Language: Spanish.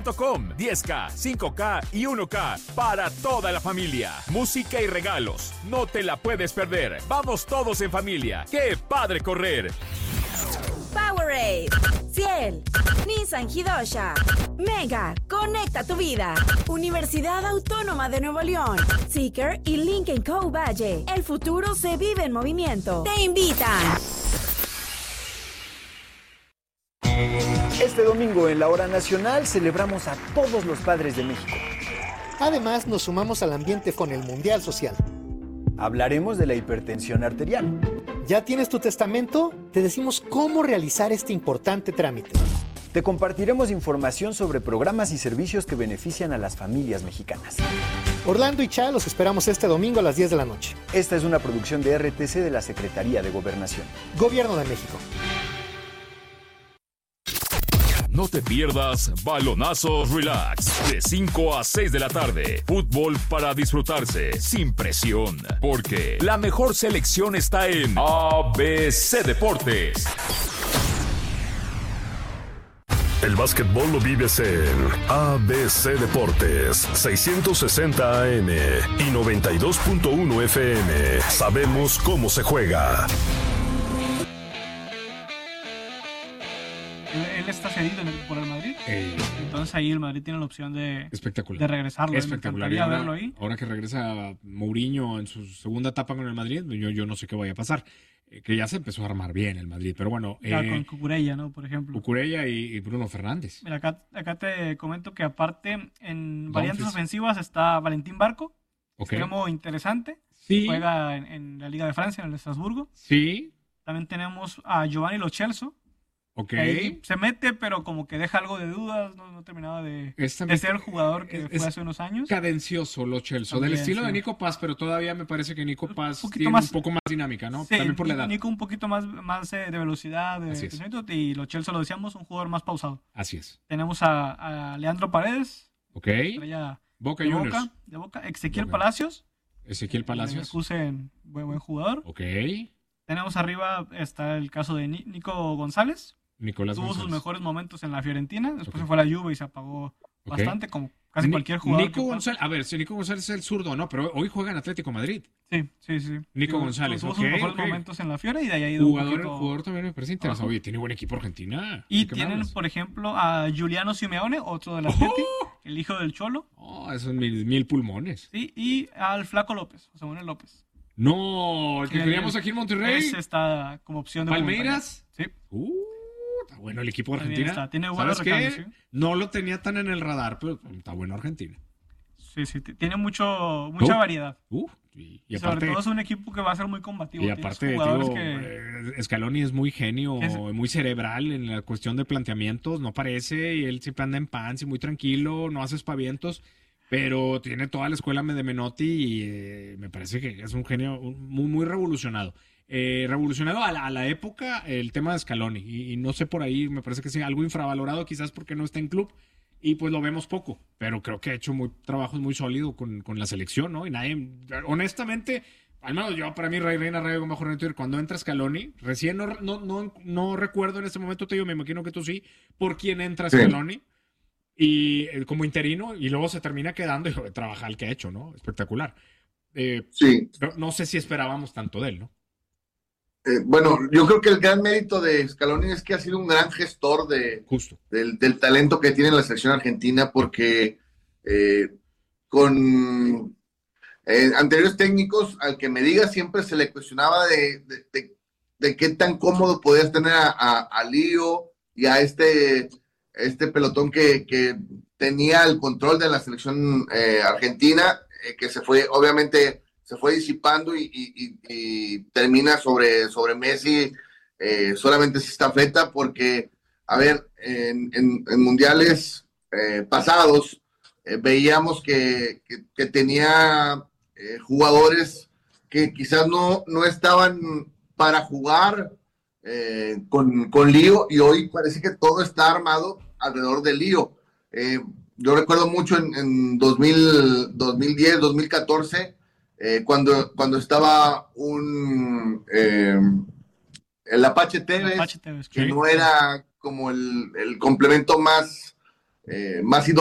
10K, 5K y 1K para toda la familia. Música y regalos. No te la puedes perder. Vamos todos en familia. ¡Qué padre correr! Powerade, Ciel, Nissan Hidosha, Mega, conecta tu vida. Universidad Autónoma de Nuevo León, Seeker y Lincoln Co. Valle. El futuro se vive en movimiento. Te invitan. Este domingo en la Hora Nacional celebramos a todos los padres de México. Además, nos sumamos al ambiente con el Mundial Social. Hablaremos de la hipertensión arterial. ¿Ya tienes tu testamento? Te decimos cómo realizar este importante trámite. Te compartiremos información sobre programas y servicios que benefician a las familias mexicanas. Orlando y Cha los esperamos este domingo a las 10 de la noche. Esta es una producción de RTC de la Secretaría de Gobernación. Gobierno de México. No te pierdas Balonazos Relax de 5 a 6 de la tarde. Fútbol para disfrutarse sin presión, porque la mejor selección está en ABC Deportes. El básquetbol lo vives en ABC Deportes, 660 AM y 92.1 FM. Sabemos cómo se juega. Él está cedido por el Madrid. Entonces ahí el Madrid tiene la opción de regresarlo. Espectacular. Verlo ahí. Ahora que regresa Mourinho en su segunda etapa con el Madrid, yo no sé qué vaya a pasar. Que ya se empezó a armar bien el Madrid, pero bueno. Ya con Cucurella, ¿no? Por ejemplo. Cucurella y Bruno Fernández. Mira, acá te comento que aparte en variantes ofensivas está Valentín Barco, extremo interesante. Sí. Juega en la Liga de Francia, en el Estrasburgo. Sí. También tenemos a Giovanni Lo Celso. Ahí se mete, pero como que deja algo de dudas, no terminaba de ser el jugador que fue hace unos años. Cadencioso Lo Celso, del estilo de Nico Paz, pero todavía me parece que Nico Paz tiene un poco más dinámica, ¿no? Sí, también por la edad. Nico un poquito más de velocidad, y Lo Celso, lo decíamos, un jugador más pausado. Así es. Tenemos a Leandro Paredes. Boca Juniors. De Boca. Ezequiel Palacios. Buen jugador. Tenemos arriba, está el caso de Nico González. Tuvo sus mejores momentos en la Fiorentina, después se fue a la Juve y se apagó bastante, como casi cualquier jugador. Nico González, a ver, si Nico González es el zurdo, ¿no? Pero hoy juega en Atlético Madrid. Sí. Nico González, tuvo sus mejores momentos en la Fiore y de ahí ha ido jugador también me parece interesante. Oye, tiene buen equipo Argentina. Y tienen, por ejemplo, a Giuliano Simeone, otro del Atlético, el hijo del Cholo. Esos mil pulmones. Sí, y al Flaco López, José Manuel López. No, el que teníamos aquí en Monterrey. Ese está como opción de ¿Palmeiras? Sí. Está bueno el equipo de Argentina. Tiene buenos recambios, ¿sí? No lo tenía tan en el radar, pero está bueno Argentina. Sí, tiene mucha variedad. Y sobre aparte, todo es un equipo que va a ser muy combativo. Y aparte, Scaloni es muy genio, muy cerebral en la cuestión de planteamientos, no parece, y él siempre anda en pants y muy tranquilo, no hace espavientos, pero tiene toda la escuela de Menotti y me parece que es un genio muy, muy revolucionado. Revolucionado a la época el tema de Scaloni, y no sé por ahí, me parece que sí, algo infravalorado quizás porque no está en club, y pues lo vemos poco, pero creo que ha hecho trabajos muy sólidos con la selección, ¿no? Y nadie, honestamente, al menos yo, para mí, Reina Radio mejor en Twitter, cuando entra Scaloni, recién no recuerdo en este momento, me imagino que tú sí, por quién entra Scaloni, y como interino, y luego se termina quedando y trabaja el que ha hecho, ¿no? Espectacular. Pero no sé si esperábamos tanto de él, ¿no? Bueno, yo creo que el gran mérito de Scaloni es que ha sido un gran gestor del talento que tiene la selección argentina, porque con anteriores técnicos, al que me diga, siempre se le cuestionaba de qué tan cómodo podías tener a Lío y a este pelotón que tenía el control de la selección argentina, que se fue disipando y termina sobre Messi, solamente si está feta, porque, a ver, en mundiales pasados veíamos que tenía jugadores que quizás no estaban para jugar con Lío, y hoy parece que todo está armado alrededor de Lío. Yo recuerdo mucho en 2010, 2014, cuando estaba el Apache Tevez, que no era como el complemento más más